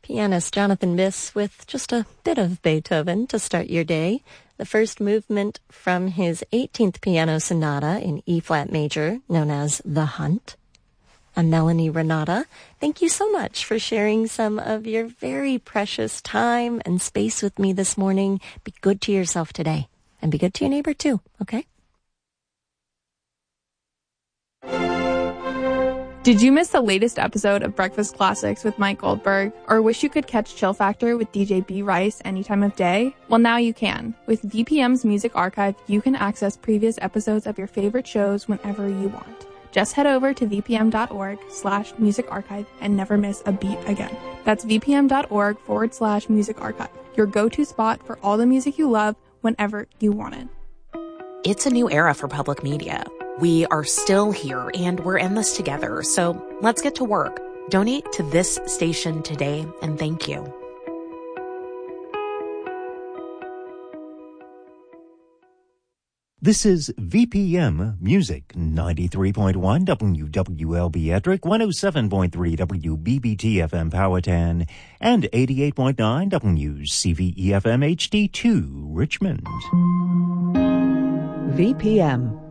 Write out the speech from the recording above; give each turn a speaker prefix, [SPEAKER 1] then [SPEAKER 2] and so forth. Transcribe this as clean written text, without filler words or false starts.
[SPEAKER 1] Pianist Jonathan Biss with just a bit of Beethoven to start your day. The first movement from his 18th piano sonata in E-flat major, known as The Hunt. I'm Melanie Renata. Thank you so much for sharing some of your very precious time and space with me this morning. Be good to yourself today, and be good to your neighbor too, okay?
[SPEAKER 2] Did you miss the latest episode of Breakfast Classics with Mike Goldberg, or wish you could catch Chill Factor with DJ B. Rice any time of day? Well, now you can. With VPM's Music Archive, you can access previous episodes of your favorite shows whenever you want. Just head over to vpm.org/music archive and never miss a beat again. That's vpm.org/music archive, your go-to spot for all the music you love whenever you want it.
[SPEAKER 3] It's a new era for public media. We are still here, and we're in this together, so let's get to work. Donate to this station today, and thank you.
[SPEAKER 4] This is VPM Music, 93.1 WWLB Ettrick, 107.3 WBBT FM Powhatan, and 88.9 WCVE FM HD2 Richmond.
[SPEAKER 5] VPM